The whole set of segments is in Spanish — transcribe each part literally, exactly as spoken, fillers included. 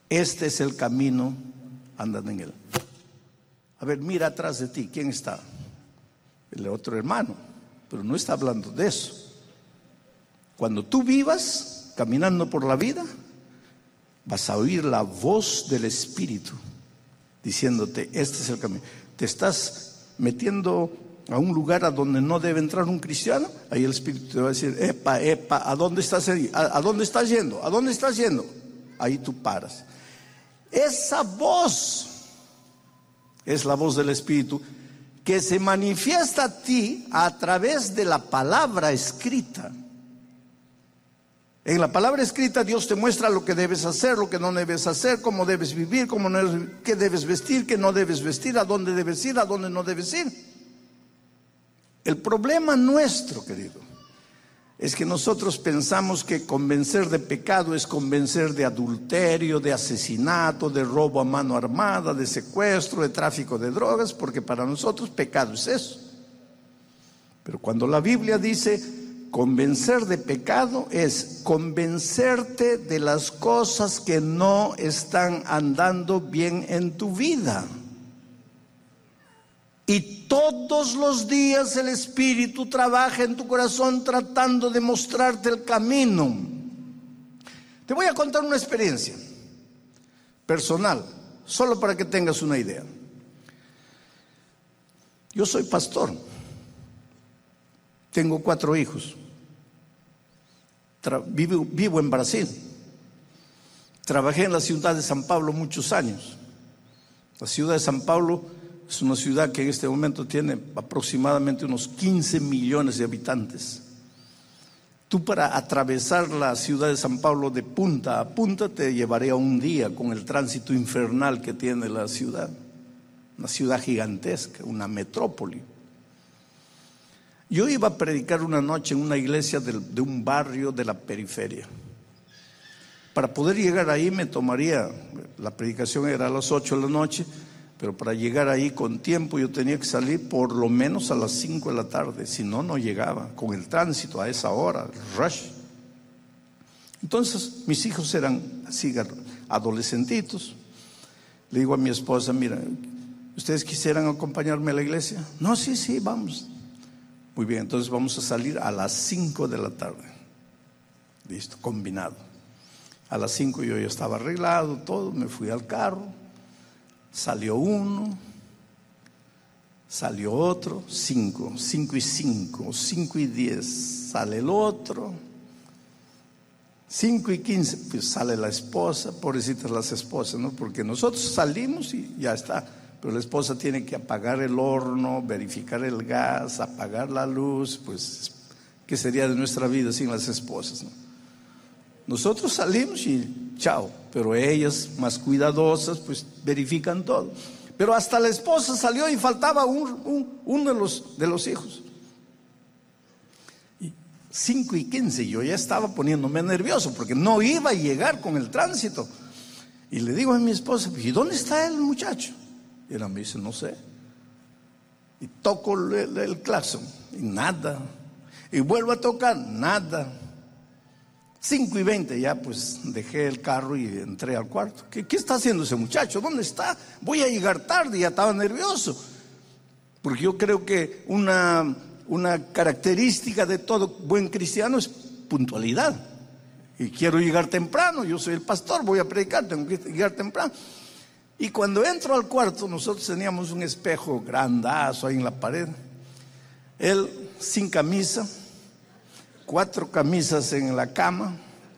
Este es el camino, andan en él. A ver, mira atrás de ti, ¿quién está? El otro hermano, pero no está hablando de eso. Cuando tú vivas caminando por la vida, vas a oír la voz del Espíritu diciéndote, este es el camino. Te estás metiendo a un lugar a donde no debe entrar un cristiano, ahí el Espíritu te va a decir, epa, epa, ¿a dónde estás, a, a dónde estás yendo? ¿A dónde estás yendo? Ahí tú paras. Esa voz es la voz del Espíritu que se manifiesta a ti a través de la palabra escrita. En la palabra escrita Dios te muestra lo que debes hacer, lo que no debes hacer, cómo debes vivir, cómo no debes, qué debes vestir, qué no debes vestir, a dónde debes ir, a dónde no debes ir. El problema nuestro, querido, es que nosotros pensamos que convencer de pecado es convencer de adulterio, de asesinato, de robo a mano armada, de secuestro, de tráfico de drogas, porque para nosotros pecado es eso. Pero cuando la Biblia dice convencer de pecado, es convencerte de las cosas que no están andando bien en tu vida. Y todos los días el Espíritu trabaja en tu corazón tratando de mostrarte el camino. Te voy a contar una experiencia personal, solo para que tengas una idea. Yo soy pastor, tengo cuatro hijos, Tra- vivo, vivo en Brasil, trabajé en la ciudad de San Pablo muchos años. La ciudad de San Pablo es una ciudad que en este momento tiene aproximadamente unos quince millones de habitantes. Tú, para atravesar la ciudad de San Pablo de punta a punta, te llevaría un día con el tránsito infernal que tiene la ciudad. Una ciudad gigantesca, una metrópoli. Yo iba a predicar una noche en una iglesia de, de un barrio de la periferia. Para poder llegar ahí me tomaría, la predicación era a las ocho de la noche, pero para llegar ahí con tiempo yo tenía que salir por lo menos a las cinco de la tarde, si no, no llegaba, con el tránsito a esa hora, el rush. Entonces mis hijos eran así adolescentitos. Le digo a mi esposa, mira, ¿ustedes quisieran acompañarme a la iglesia? No, sí, sí, vamos. Muy bien, entonces vamos a salir a las cinco de la tarde. Listo, combinado. A las cinco yo ya estaba arreglado, todo, me fui al carro. Salió uno, salió otro, cinco, cinco y cinco, cinco y diez, sale el otro, cinco y quince, pues sale la esposa, pobrecitas las esposas, ¿no? Porque nosotros salimos y ya está, pero la esposa tiene que apagar el horno, verificar el gas, apagar la luz, pues, ¿qué sería de nuestra vida sin las esposas, no? Nosotros salimos y chao, pero ellas más cuidadosas pues verifican todo. Pero hasta la esposa salió y faltaba un, un, uno de los, de los hijos. Y cinco y quince, yo ya estaba poniéndome nervioso porque no iba a llegar con el tránsito. Y le digo a mi esposa, ¿y dónde está el muchacho? Y ella me dice, no sé. Y toco el, el claxon y nada. Y vuelvo a tocar, nada. Cinco y veinte ya pues dejé el carro y entré al cuarto. ¿Qué, qué está haciendo ese muchacho? ¿Dónde está? Voy a llegar tarde. Ya estaba nervioso. Porque yo creo que una, una característica de todo buen cristiano es puntualidad. Y quiero llegar temprano. Yo soy el pastor, voy a predicar, tengo que llegar temprano. Y cuando entro al cuarto, nosotros teníamos un espejo grandazo ahí en la pared. Él sin camisa, cuatro camisas en la cama,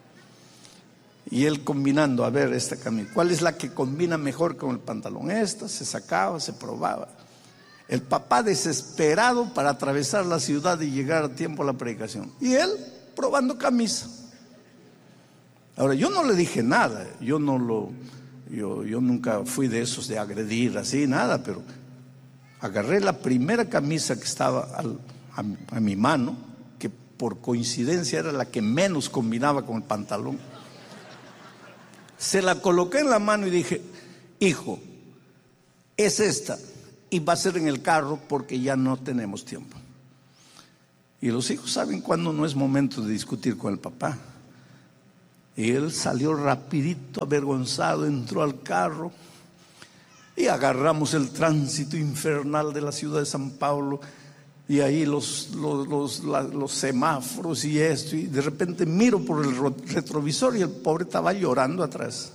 y él combinando, a ver, esta camisa, ¿cuál es la que combina mejor con el pantalón? Esta, se sacaba, se probaba. El papá desesperado para atravesar la ciudad y llegar a tiempo a la predicación, y él probando camisa. Ahora, yo no le dije nada, yo no lo, yo, yo nunca fui de esos de agredir así, nada, pero agarré la primera camisa que estaba al, a, a mi mano, por coincidencia era la que menos combinaba con el pantalón. Se la coloqué en la mano y dije, hijo, es esta, y va a ser en el carro porque ya no tenemos tiempo. Y los hijos saben cuándo no es momento de discutir con el papá. Y él salió rapidito, avergonzado, entró al carro y agarramos el tránsito infernal de la ciudad de San Paulo. Y ahí los, los, los, la, los semáforos y esto, y de repente miro por el retrovisor y el pobre estaba llorando atrás.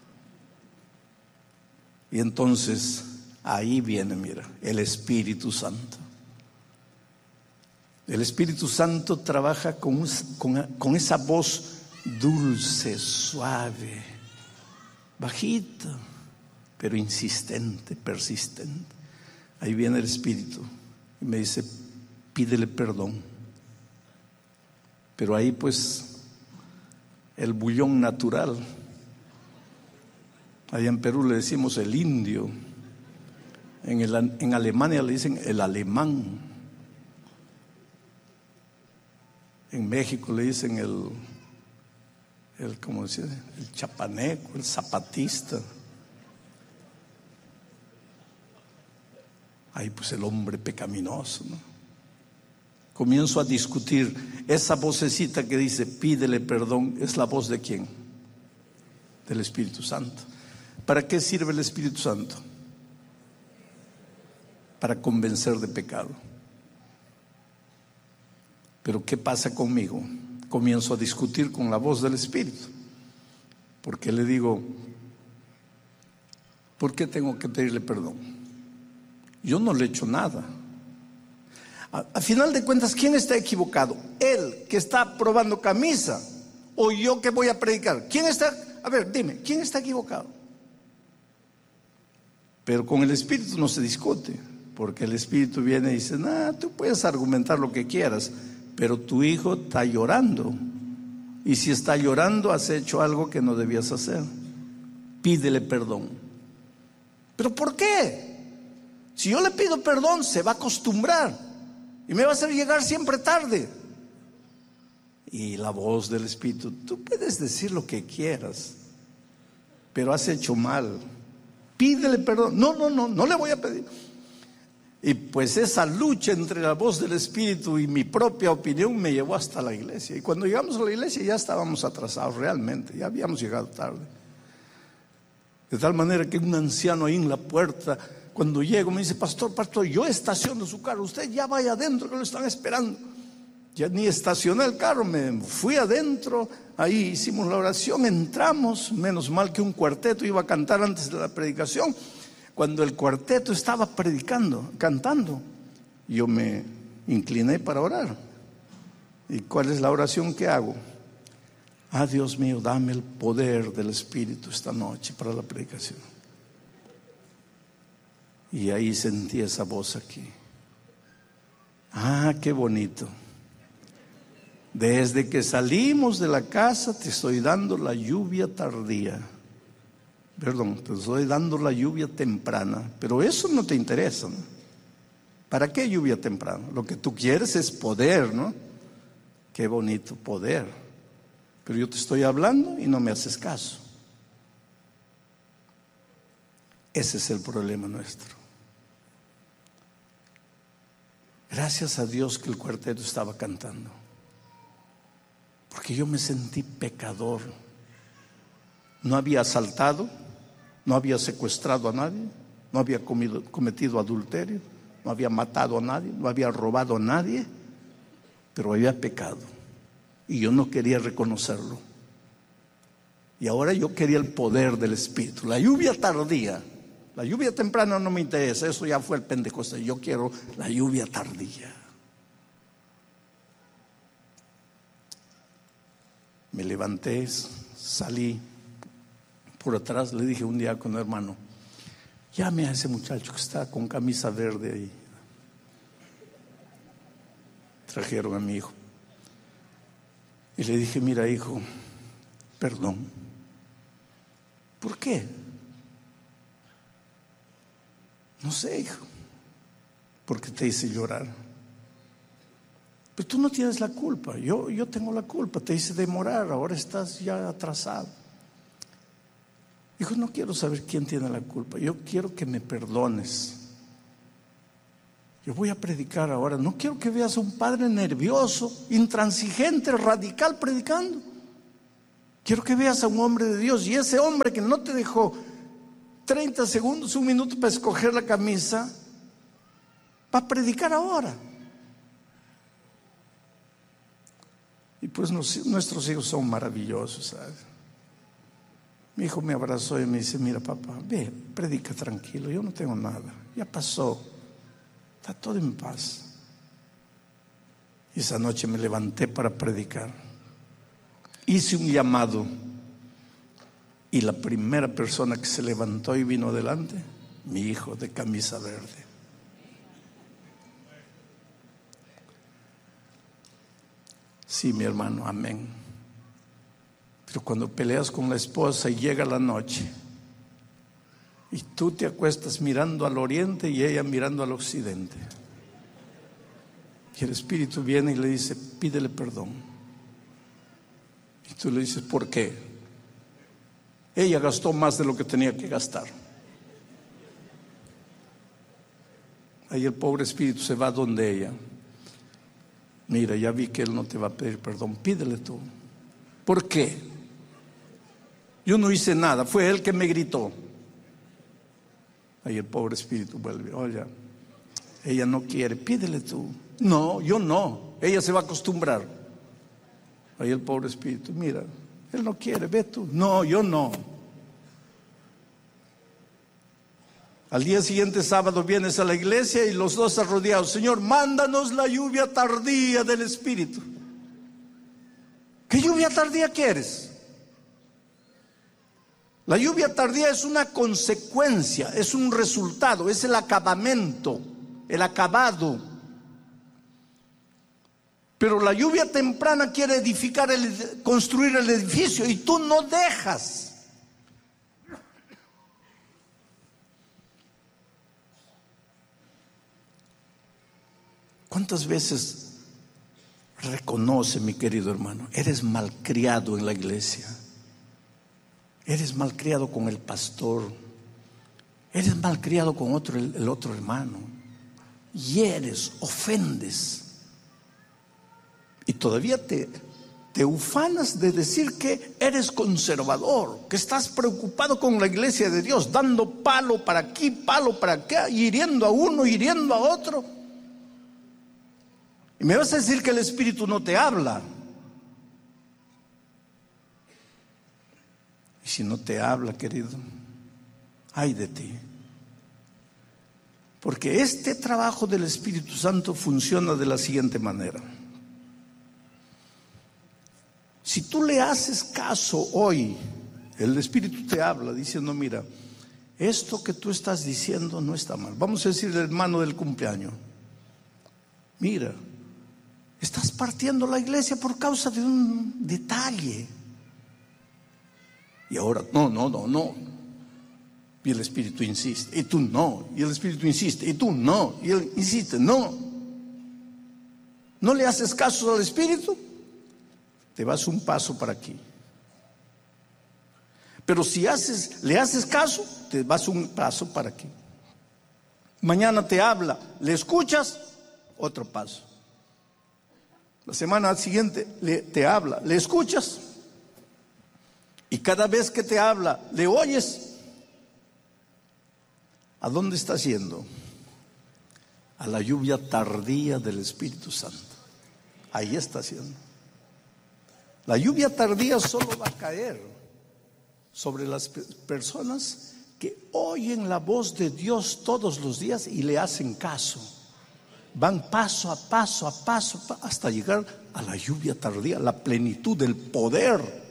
Y entonces ahí viene, mira, el Espíritu Santo. El Espíritu Santo trabaja con, con, con esa voz dulce, suave, bajita, pero insistente, persistente. Ahí viene el Espíritu y me dice: pídele perdón. Pero ahí pues el bullón natural, allá en Perú le decimos el indio, en, el, en Alemania le dicen el alemán, en México le dicen el, el ¿cómo decía? El chapaneco, el zapatista. Ahí pues el hombre pecaminoso, ¿no? Comienzo a discutir. Esa vocecita que dice pídele perdón, ¿es la voz de quién? Del Espíritu Santo. ¿Para qué sirve el Espíritu Santo? Para convencer de pecado. Pero ¿qué pasa conmigo? Comienzo a discutir con la voz del Espíritu, porque le digo: ¿por qué tengo que pedirle perdón? Yo no le he hecho nada. A, a final de cuentas, ¿quién está equivocado? ¿Él que está probando camisa o yo que voy a predicar? ¿Quién está? A ver, dime, ¿quién está equivocado? Pero con el Espíritu no se discute, porque el Espíritu viene y dice: nah, tú puedes argumentar lo que quieras, pero tu hijo está llorando, y si está llorando has hecho algo que no debías hacer. Pídele perdón. ¿Pero por qué? Si yo le pido perdón, se va a acostumbrar y me va a hacer llegar siempre tarde. Y la voz del Espíritu: tú puedes decir lo que quieras, pero has hecho mal. Pídele perdón. No, no, no, no le voy a pedir. Y pues esa lucha entre la voz del Espíritu y mi propia opinión me llevó hasta la iglesia. Y cuando llegamos a la iglesia ya estábamos atrasados realmente, ya habíamos llegado tarde. De tal manera que un anciano ahí en la puerta, cuando llego, me dice: pastor, pastor, yo estaciono su carro, usted ya vaya adentro que lo están esperando. Ya ni estacioné el carro, me fui adentro, ahí hicimos la oración, entramos. Menos mal que un cuarteto iba a cantar antes de la predicación. Cuando el cuarteto estaba predicando, cantando, yo me incliné para orar. ¿Y cuál es la oración que hago? Ah, Dios mío, dame el poder del Espíritu esta noche para la predicación. Y ahí sentí esa voz aquí. Ah, qué bonito. Desde que salimos de la casa te estoy dando la lluvia tardía. Perdón, te estoy dando la lluvia temprana. Pero eso no te interesa, ¿no? ¿Para qué lluvia temprana? Lo que tú quieres es poder, ¿no? Qué bonito poder. Pero yo te estoy hablando y no me haces caso. Ese es el problema nuestro. Gracias a Dios que el cuarteto estaba cantando, porque yo me sentí pecador. No había asaltado, no había secuestrado a nadie, no había comido, cometido adulterio, no había matado a nadie, no había robado a nadie, pero había pecado y yo no quería reconocerlo. Y ahora yo quería el poder del Espíritu, la lluvia tardía. La lluvia temprana no me interesa, eso ya fue el Pentecostés. Yo quiero la lluvia tardía. Me levanté, salí por atrás, le dije a un diácono: hermano, llame a ese muchacho que está con camisa verde ahí. Trajeron a mi hijo y le dije: mira, hijo, perdón. ¿Por qué? No sé, hijo, porque te hice llorar. Pero tú no tienes la culpa, yo, yo tengo la culpa, te hice demorar, ahora estás ya atrasado. Hijo, no quiero saber quién tiene la culpa, yo quiero que me perdones. Yo voy a predicar ahora, no quiero que veas a un padre nervioso, intransigente, radical predicando. Quiero que veas a un hombre de Dios, y ese hombre que no te dejó treinta segundos, un minuto para escoger la camisa, va a predicar ahora. Y pues nos, nuestros hijos son maravillosos, ¿sabes? Mi hijo me abrazó y me dice: mira, papá, ve, predica tranquilo, yo no tengo nada, ya pasó, está todo en paz. Y esa noche me levanté para predicar. Hice un llamado y la primera persona que se levantó y vino adelante, mi hijo de camisa verde. Sí, mi hermano, amén. Pero cuando peleas con la esposa y llega la noche y tú te acuestas mirando al oriente y ella mirando al occidente, y el Espíritu viene y le dice: pídele perdón. Y tú le dices: ¿por qué? Ella gastó más de lo que tenía que gastar. Ahí el pobre espíritu se va donde ella. Mira, ya vi que él no te va a pedir perdón, pídele tú. ¿Por qué? Yo no hice nada, fue él que me gritó. Ahí el pobre espíritu vuelve: oye, ella no quiere, pídele tú. No, yo no, ella se va a acostumbrar. Ahí el pobre espíritu: mira, él no quiere, ve tú. No, yo no. Al día siguiente, sábado, vienes a la iglesia y los dos arrodillados: Señor, mándanos la lluvia tardía del Espíritu. ¿Qué lluvia tardía quieres? La lluvia tardía es una consecuencia, es un resultado, es el acabamento, el acabado. Pero la lluvia temprana quiere edificar, el, construir el edificio, y tú no dejas. ¿Cuántas veces reconoce, mi querido hermano, eres malcriado en la iglesia? Eres malcriado con el pastor, eres malcriado con otro, el, el otro hermano, hieres, ofendes, y todavía te, te ufanas de decir que eres conservador, que estás preocupado con la iglesia de Dios, dando palo para aquí, palo para acá, hiriendo a uno, hiriendo a otro. Y me vas a decir que el Espíritu no te habla. Y si no te habla, querido, ay de ti. Porque este trabajo del Espíritu Santo funciona de la siguiente manera. Si tú le haces caso hoy, el Espíritu te habla diciendo: mira, esto que tú estás diciendo no está mal. Vamos a decirle al hermano del cumpleaños: mira, estás partiendo la iglesia por causa de un detalle. Y ahora, no, no, no, no. Y el Espíritu insiste, y tú no. Y el Espíritu insiste, y tú no. Y él insiste, no. ¿No le haces caso al Espíritu? Te vas un paso para aquí. Pero si haces, le haces caso, te vas un paso para aquí. Mañana te habla, le escuchas, otro paso. La semana siguiente le, te habla, le escuchas. Y cada vez que te habla, le oyes. ¿A dónde estás yendo? A la lluvia tardía del Espíritu Santo. Ahí estás yendo. La lluvia tardía solo va a caer sobre las personas que oyen la voz de Dios todos los días y le hacen caso. Van paso a paso, a paso, hasta llegar a la lluvia tardía, la plenitud del poder.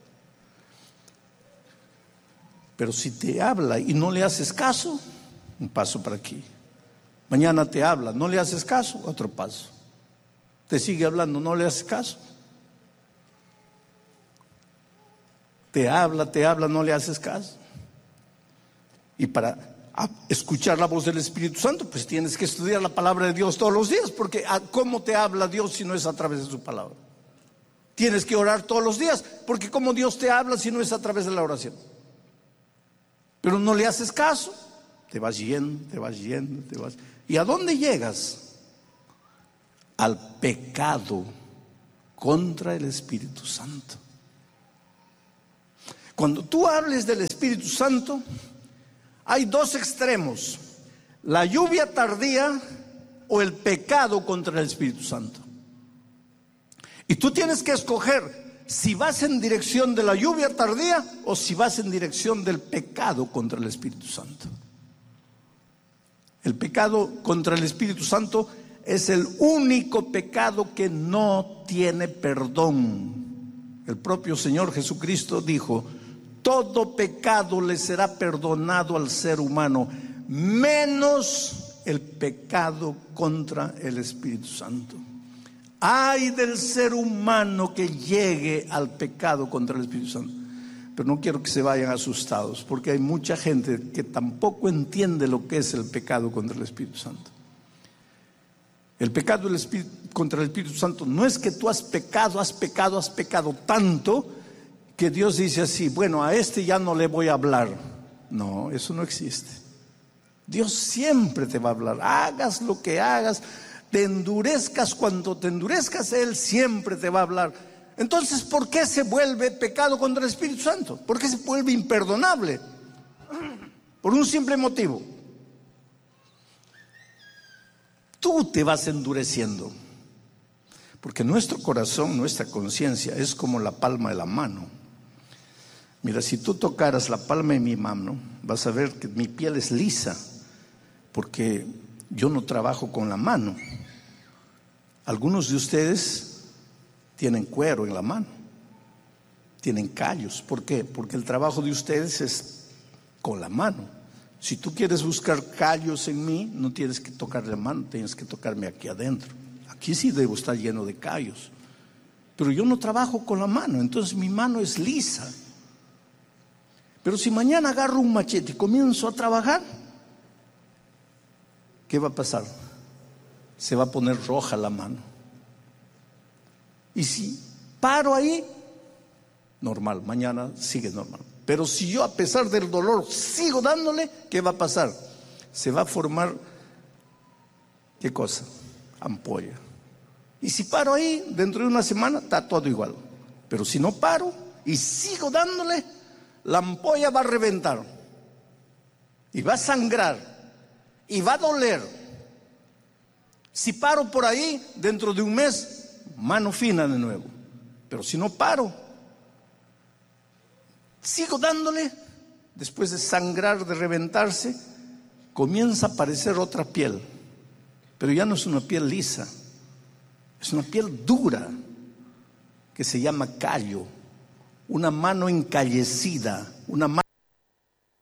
Pero si te habla y no le haces caso, un paso para aquí. Mañana te habla, no le haces caso, otro paso. Te sigue hablando, no le haces caso. Te habla, te habla, no le haces caso. Y para escuchar la voz del Espíritu Santo, pues tienes que estudiar la palabra de Dios todos los días, porque ¿cómo te habla Dios si no es a través de su palabra? Tienes que orar todos los días, porque ¿cómo Dios te habla si no es a través de la oración? Pero no le haces caso, te vas yendo, te vas yendo, te vas. ¿Y a dónde llegas? Al pecado contra el Espíritu Santo. Cuando tú hables del Espíritu Santo, hay dos extremos: la lluvia tardía o el pecado contra el Espíritu Santo. Y tú tienes que escoger si vas en dirección de la lluvia tardía o si vas en dirección del pecado contra el Espíritu Santo. El pecado contra el Espíritu Santo es el único pecado que no tiene perdón. El propio Señor Jesucristo dijo: todo pecado le será perdonado al ser humano, menos el pecado contra el Espíritu Santo. Ay del ser humano que llegue al pecado contra el Espíritu Santo. Pero no quiero que se vayan asustados, porque hay mucha gente que tampoco entiende lo que es el pecado contra el Espíritu Santo. El pecado del Espíritu, contra el Espíritu Santo no es que tú has pecado, has pecado, has pecado tanto que Dios dice así: bueno, a este ya no le voy a hablar. No, eso no existe. Dios siempre te va a hablar, hagas lo que hagas, te endurezcas cuando te endurezcas, Él siempre te va a hablar. Entonces, ¿por qué se vuelve pecado contra el Espíritu Santo? ¿Por qué se vuelve imperdonable? Por un simple motivo: tú te vas endureciendo. Porque nuestro corazón, nuestra conciencia es como la palma de la mano. Mira, si tú tocaras la palma de mi mano, vas a ver que mi piel es lisa, porque yo no trabajo con la mano. Algunos de ustedes tienen cuero en la mano, tienen callos. ¿Por qué? Porque el trabajo de ustedes es con la mano. Si tú quieres buscar callos en mí, no tienes que tocar la mano, tienes que tocarme aquí adentro. Aquí sí debo estar lleno de callos, pero yo no trabajo con la mano, entonces mi mano es lisa. Pero si mañana agarro un machete y comienzo a trabajar, ¿qué va a pasar? Se va a poner roja la mano. Y si paro ahí, normal, mañana sigue normal. Pero si yo, a pesar del dolor, sigo dándole, ¿qué va a pasar? Se va a formar, ¿qué cosa? Ampolla. Y si paro ahí, dentro de una semana está todo igual. Pero si no paro y sigo dándole, la ampolla va a reventar y va a sangrar y va a doler. Si paro por ahí, dentro de un mes, mano fina de nuevo. Pero si no paro, sigo dándole, después de sangrar, de reventarse, comienza a aparecer otra piel. Pero ya no es una piel lisa, es una piel dura que se llama callo, una mano encallecida, una mano